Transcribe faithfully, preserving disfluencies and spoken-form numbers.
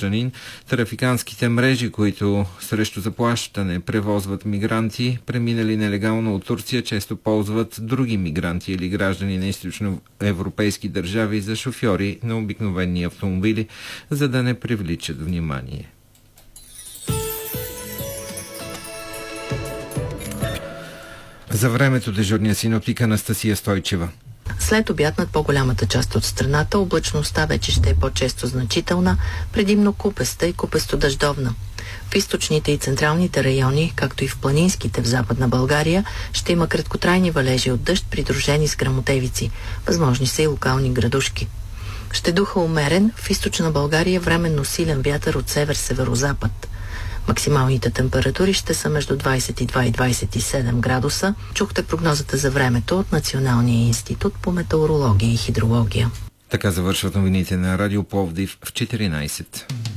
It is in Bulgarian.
гражданин. Трафикантските мрежи, които срещу заплащане превозват мигранти, преминали нелегално от Турция, често ползват други мигранти или граждани на източноевропейски държави за шофьори на обикновени автомобили, за да не привличат внимание. За времето дежурния синоптик Анастасия Стойчева. След обяд над по-голямата част от страната облачността вече ще е по-често значителна, предимно купеста и купесто-дъждовна. В източните и централните райони, както и в планинските в Западна България, ще има краткотрайни валежи от дъжд, придружени с гръмотевици. Възможни са и локални градушки. Ще духа умерен, в източна България временно силен вятър от север-северозапад. Максималните температури ще са между двадесет и два и двадесет и седем градуса. Чухте прогнозата за времето от Националния институт по метеорология и хидрология. Така завършват новините на Радио Пловдив в четиринадесет.